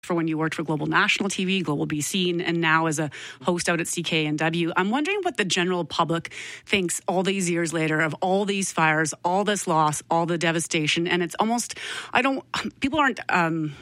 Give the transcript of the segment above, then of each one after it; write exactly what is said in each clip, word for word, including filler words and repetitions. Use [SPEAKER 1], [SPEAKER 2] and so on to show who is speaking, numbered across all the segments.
[SPEAKER 1] for when you worked for Global National T V, Global B C, and, and now as a host out at C K N W. I'm wondering what the general public thinks all these years later of all these fires, all this loss, all the devastation. And it's almost, I don't, people aren't um,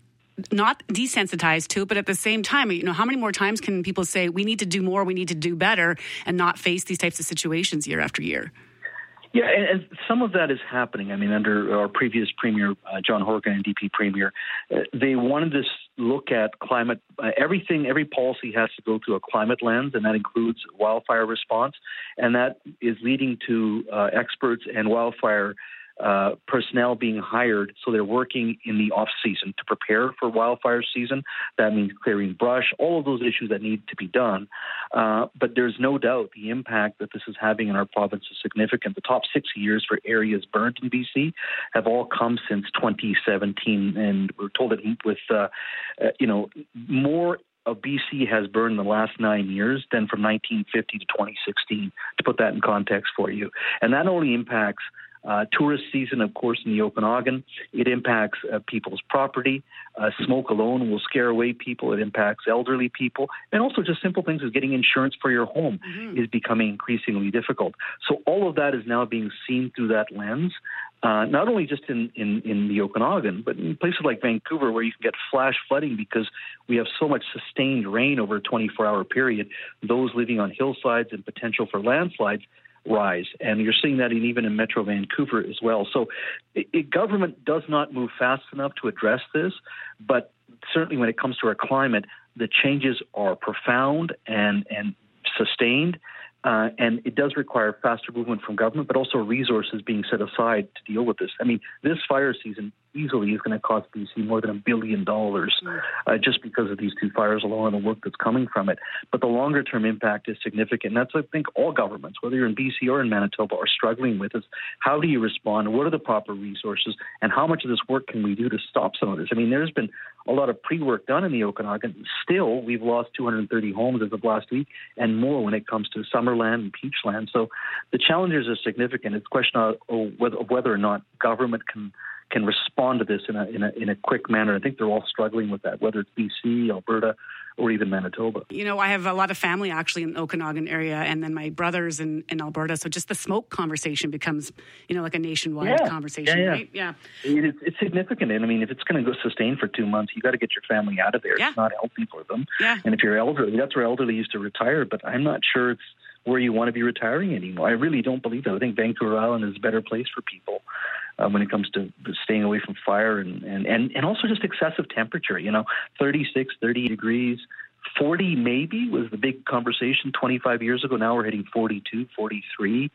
[SPEAKER 1] not desensitized to it, but at the same time, you know, how many more times can people say we need to do more, we need to do better, and not face these types of situations year after year?
[SPEAKER 2] Yeah, and, and some of that is happening. I mean, under our previous premier, uh, John Horgan, N D P premier, uh, they wanted to look at climate. Uh, everything, every policy has to go through a climate lens, and that includes wildfire response. And that is leading to uh, experts and wildfire uh, personnel being hired. So they're working in the off-season to prepare for wildfire season. That means clearing brush, all of those issues that need to be done. Uh, but there's no doubt the impact that this is having in our province is significant. The top six years for areas burned in B C have all come since twenty seventeen. And we're told that with, uh, uh, you know, more of B C has burned in the last nine years than from nineteen fifty to twenty sixteen, to put that in context for you. And that only impacts Uh, tourist season, of course, in the Okanagan. It impacts uh, people's property. Uh, smoke alone will scare away people. It impacts elderly people. And also just simple things as getting insurance for your home mm-hmm. is becoming increasingly difficult. So all of that is now being seen through that lens, uh, not only just in, in, in the Okanagan, but in places like Vancouver where you can get flash flooding because we have so much sustained rain over a twenty-four hour period. Those living on hillsides and potential for landslides rise. And you're seeing that in, even in Metro Vancouver as well. So it, it, government does not move fast enough to address this, but certainly when it comes to our climate, the changes are profound and, and sustained. Uh, and it does require faster movement from government, but also resources being set aside to deal with this. I mean, this fire season easily is going to cost B C more than a billion dollars mm. uh, just because of these two fires alone and the work that's coming from it. But the longer-term impact is significant. And that's, I think, all governments, whether you're in B C or in Manitoba, are struggling with is how do you respond? What are the proper resources? And how much of this work can we do to stop some of this? I mean, there's been a lot of pre-work done in the Okanagan. Still, we've lost two hundred thirty homes as of last week and more when it comes to Summerland and Peachland. So the challenges are significant. It's a question of, of whether, of whether or not government can can respond to this in a, in a in a quick manner. I think they're all struggling with that, whether it's B C, Alberta, or even Manitoba.
[SPEAKER 1] You know, I have a lot of family actually in the Okanagan area, and then my brothers in, in Alberta. So just the smoke conversation becomes, you know, like a nationwide
[SPEAKER 2] yeah.
[SPEAKER 1] conversation,
[SPEAKER 2] yeah, yeah.
[SPEAKER 1] right? Yeah.
[SPEAKER 2] It, it's significant. And I mean, if it's going to go sustain for two months, you got to get your family out of there.
[SPEAKER 1] Yeah.
[SPEAKER 2] It's not healthy for them.
[SPEAKER 1] Yeah.
[SPEAKER 2] And if you're elderly, that's where elderly used to retire, but I'm not sure it's where you want to be retiring anymore. I really don't believe that. I think Vancouver Island is a better place for people uh, when it comes to staying away from fire and, and, and, and also just excessive temperature, you know, thirty-six, thirty degrees, forty maybe was the big conversation twenty-five years ago. Now we're hitting forty-two, forty-three.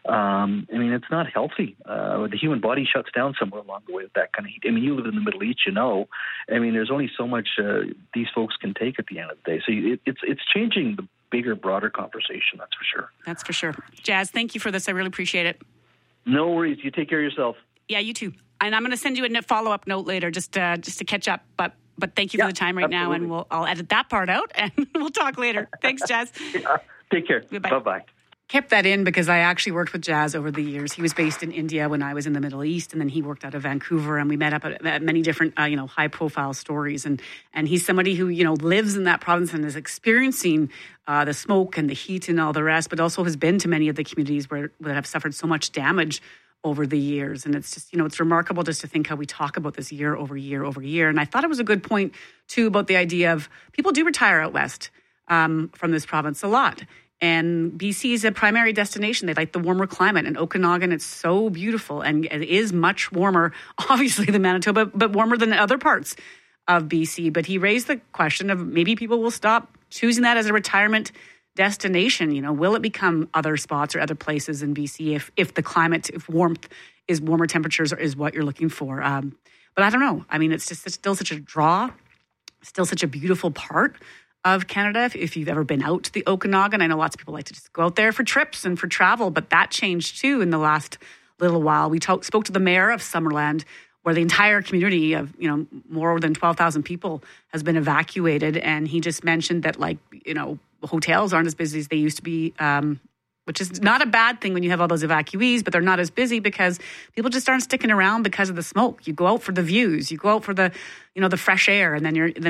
[SPEAKER 2] Um, I mean, it's not healthy. Uh, the human body shuts down somewhere along the way with that kind of heat. I mean, you live in the Middle East, you know. I mean, there's only so much uh, these folks can take at the end of the day. So it, it's it's changing the bigger, broader conversation, that's for sure.
[SPEAKER 1] That's for sure. Jas, thank you for this. I really appreciate it.
[SPEAKER 2] No worries. You take care of yourself.
[SPEAKER 1] Yeah, you too. And I'm going to send you a follow-up note later just uh, just to catch up. But but thank you
[SPEAKER 2] yeah,
[SPEAKER 1] for the time right
[SPEAKER 2] absolutely.
[SPEAKER 1] now, and we'll I'll edit that part out, and we'll talk later. Thanks, Jas.
[SPEAKER 2] Yeah, take care.
[SPEAKER 1] Goodbye.
[SPEAKER 2] Bye-bye.
[SPEAKER 1] Kept that in because I actually worked with Jas over the years. He was based in India when I was in the Middle East, and then he worked out of Vancouver, and we met up at, at many different, uh, you know, high-profile stories. And and he's somebody who, you know, lives in that province and is experiencing uh, the smoke and the heat and all the rest, but also has been to many of the communities where that have suffered so much damage over the years. And it's just, you know, it's remarkable just to think how we talk about this year over year over year. And I thought it was a good point, too, about the idea of people do retire out west um, from this province a lot. And B C is a primary destination. They like the warmer climate. And Okanagan, it's so beautiful. And it is much warmer, obviously, than Manitoba, but warmer than other parts of B C. But he raised the question of maybe people will stop choosing that as a retirement destination. You know, will it become other spots or other places in B C if if the climate, if warmth is warmer temperatures is what you're looking for? Um, but I don't know. I mean, it's just it's still such a draw, still such a beautiful part of Canada. If, if you've ever been out to the Okanagan, I know lots of people like to just go out there for trips and for travel, but that changed too in the last little while. We talk, spoke to the mayor of Summerland, where the entire community of, you know, more than twelve thousand people has been evacuated. And he just mentioned that, like, you know, hotels aren't as busy as they used to be. Um, which is not a bad thing when you have all those evacuees, but they're not as busy because people just aren't sticking around because of the smoke. You go out for the views, you go out for the, you know, the fresh air, and then you're then